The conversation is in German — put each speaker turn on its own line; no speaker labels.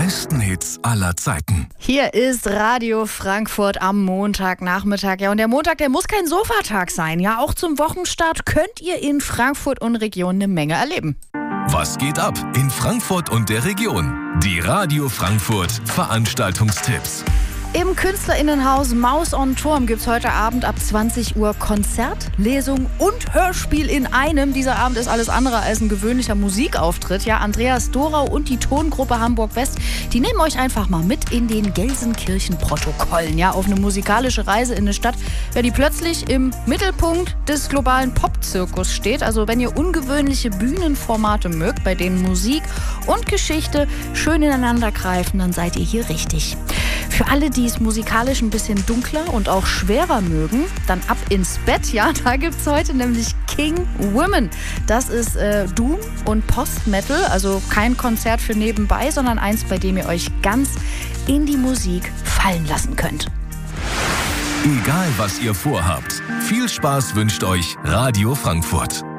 besten Hits aller Zeiten.
Hier ist Radio Frankfurt am Montagnachmittag. Ja, und der Montag, der muss kein Sofatag sein. Ja, auch zum Wochenstart könnt ihr in Frankfurt und Region eine Menge erleben.
Was geht ab in Frankfurt und der Region? Die Radio Frankfurt Veranstaltungstipps.
Im KünstlerInnenhaus Maus on Turm gibt es heute Abend ab 20 Uhr Konzert, Lesung und Hörspiel in einem. Dieser Abend ist alles andere als ein gewöhnlicher Musikauftritt. Ja, Andreas Dorau und die Tongruppe Hamburg West, die nehmen euch einfach mal mit in den Gelsenkirchen-Protokollen. Ja, auf eine musikalische Reise in eine Stadt, die plötzlich im Mittelpunkt des globalen Popzirkus steht. Also wenn ihr ungewöhnliche Bühnenformate mögt, bei denen Musik und Geschichte schön ineinander greifen, dann seid ihr hier richtig. Für alle, die es musikalisch ein bisschen dunkler und auch schwerer mögen, dann ab ins Bett. Ja, da gibt es heute nämlich King Women. Das ist Doom und Post-Metal, also kein Konzert für nebenbei, sondern eins, bei dem ihr euch ganz in die Musik fallen lassen könnt.
Egal, was ihr vorhabt, viel Spaß wünscht euch Radio Frankfurt.